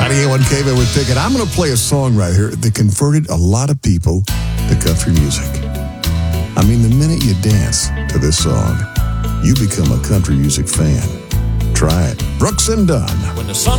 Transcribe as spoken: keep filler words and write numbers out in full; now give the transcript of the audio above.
ninety-eight point one K V with Pickett. I'm going to play a song right here that converted a lot of people to country music. I mean, the minute you dance to this song, you become a country music fan. Try it. Brooks and Dunn. When the sun